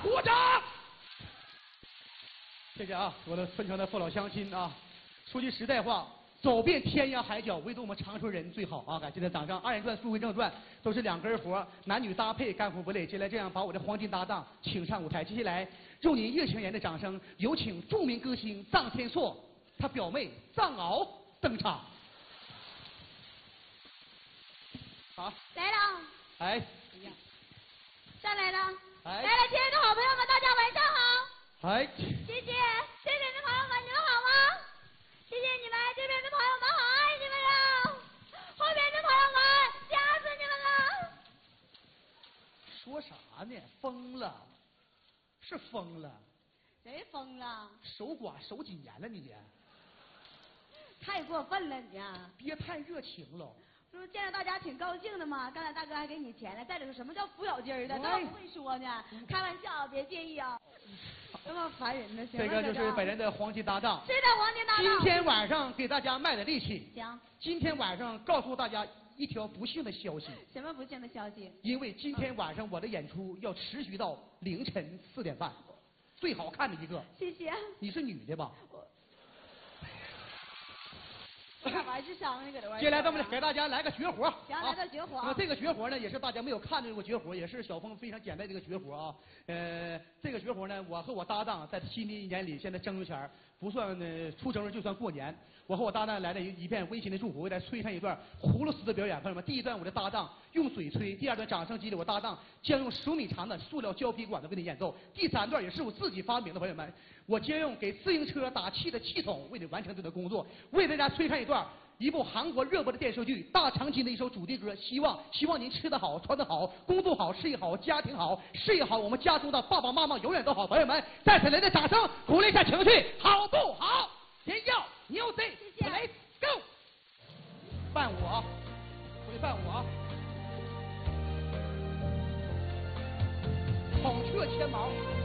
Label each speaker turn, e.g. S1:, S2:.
S1: 鼓掌！谢谢啊，我的村城的父老乡亲啊！说句实在话，走遍天涯海角，唯独我们长春人最好啊！感谢的掌声。二人转、书归正传都是两根活，男女搭配，干活不累。接下来这样把我的黄金搭档请上舞台。接下来，用您热情言的掌声，有请著名歌星臧天朔，他表妹臧敖登场。好，
S2: 来了。
S1: 哎，
S2: 上来了。
S1: 哎，
S2: 来了，亲爱的好朋友们，大家晚上好。
S1: 哎，
S2: 谢谢，这边的朋友们，你们好吗？谢谢你们，这边的朋友们好爱你们呀！后边的朋友们，吓死你们了！
S1: 说啥呢？疯了，是疯了。
S2: 谁疯了？
S1: 守寡守几年了你？
S2: 太过分了你啊！
S1: 别太热情了。
S2: 不是见着大家挺高兴的嘛？刚才大哥还给你钱了。再者说什么叫扶小鸡儿的？这不会说呢，开玩笑，别介意啊。这么烦人呢？
S1: 这个就是本人的黄金搭档。
S2: 是的，黄金搭档。
S1: 今天晚上给大家卖的力气。
S2: 行。
S1: 今天晚上告诉大家一条不幸的消息。
S2: 什么不幸的消息？因
S1: 为今天晚上我的演出要持续到凌晨4点半，最好看的一个。
S2: 谢谢。
S1: 你是女的吧？
S2: 玩智商呢，搁这玩。
S1: 接下来咱们给大家来个绝活。
S2: 行，来个绝活。
S1: 这个绝活呢，也是大家没有看到过绝活，也是小峰非常简单的一个绝活啊。这个绝活呢，我和我搭档在新的一年里，现在正月前不算出生日就算过年。我和我搭档来了一片温馨的祝福，为大家吹上一段葫芦丝的表演。朋友们，第一段我的搭档用嘴吹，第二段掌声激励我搭档将用10米长的塑料胶皮管子为你演奏，第3段也是我自己发明的。朋友们，我将用给自行车打气的气筒为你完成这个工作，为大家吹上一部韩国热播的电视剧《大长今》的一首主题歌。希望您吃得好，穿得好，工作好，事业好，家庭好，事业好，我们家中的爸爸妈妈永远都好。朋友们，再次来的掌声鼓励一下情绪，好不好？先要music，Let's go！ 伴舞啊，回伴舞啊，孔雀牵毛。